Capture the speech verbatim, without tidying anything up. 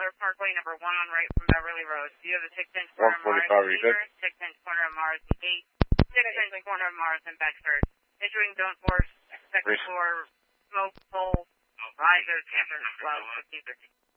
Miller Parkway, number one on right from Beverly Road. Do you have a six-inch corner of Mars and Beaver, six-inch corner of Mars and Gate, six-inch corner of Mars and Bedford? Issuing don't force, second floor, smoke, pole, riser, camera, twelve, fifteen, thirteen.